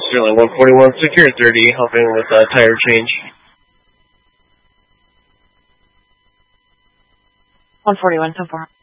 Sterling 141, Secure 30, helping with tire change. 141, so far.